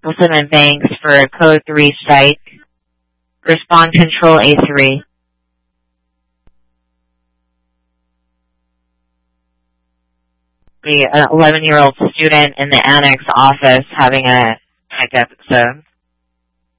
Wilson Banks for code 3 strike. Respond control A3. The 11-year-old student in the annex office having a panic episode.